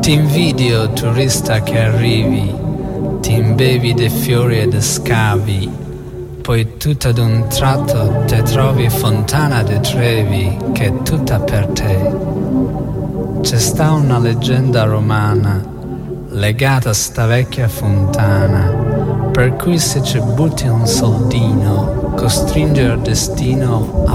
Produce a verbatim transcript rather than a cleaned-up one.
Ti invidio, turista che arrivi, ti imbevi dei fiori e de scavi, poi tutto ad un tratto te trovi Fontana de Trevi, che è tutta per te. C'è sta una leggenda romana legata a sta vecchia fontana, per cui se ci butti un soldino, costringe il destino a